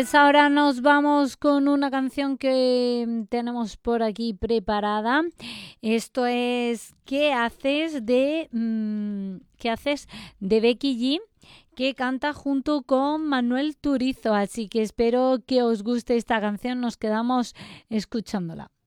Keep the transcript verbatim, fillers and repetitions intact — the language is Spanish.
Pues ahora nos vamos con una canción que tenemos por aquí preparada. Esto es ¿Qué haces de mm, ¿Qué haces de Becky G, que canta junto con Manuel Turizo? Así que espero que os guste esta canción. Nos quedamos escuchándola.